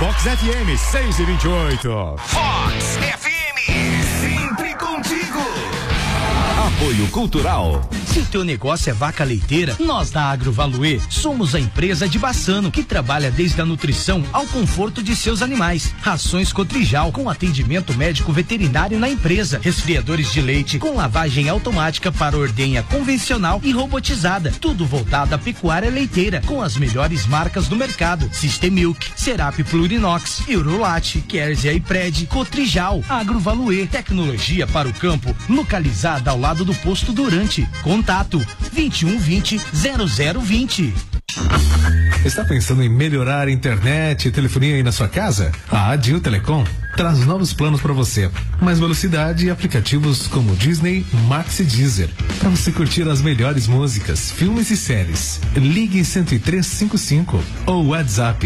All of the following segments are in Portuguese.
Fox FM 628. Fox FM, sempre contigo. Apoio Cultural. Se o teu negócio é vaca leiteira, nós da Agrovaluê somos a empresa de Bassano, que trabalha desde a nutrição ao conforto de seus animais. Rações Cotrijal, com atendimento médico veterinário na empresa. Resfriadores de leite, com lavagem automática para ordenha convencional e robotizada. Tudo voltado à pecuária leiteira, com as melhores marcas do mercado. System Milk, Serap Plurinox, Eurolate, Kerzia e Pred, Cotrijal. Agrovaluê, tecnologia para o campo, localizada ao lado do posto Durante. Contato 2120-0020. Está pensando em melhorar a internet e telefonia aí na sua casa? A Adil Telecom traz novos planos para você. Mais velocidade e aplicativos como Disney, Max e Deezer, para você curtir as melhores músicas, filmes e séries. Ligue 10355 ou WhatsApp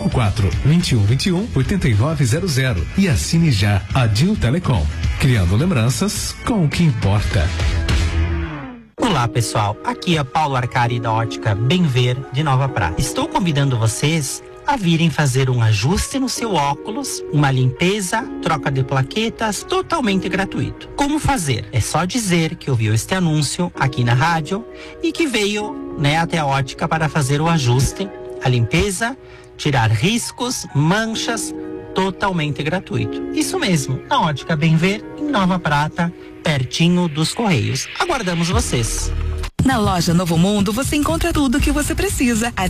54-2121-8900 e assine já Adil Telecom, criando lembranças com o que importa. Olá pessoal, aqui é Paulo Arcari da Ótica Bem Ver de Nova Prata. Estou convidando vocês a virem fazer um ajuste no seu óculos, uma limpeza, troca de plaquetas, totalmente gratuito. Como fazer? É só dizer que ouviu este anúncio aqui na rádio e que veio, até a Ótica para fazer o ajuste, a limpeza, tirar riscos, manchas, totalmente gratuito. Isso mesmo, na Ótica Bem Ver, em Nova Prata, pertinho dos Correios. Aguardamos vocês. Na loja Novo Mundo você encontra tudo o que você precisa.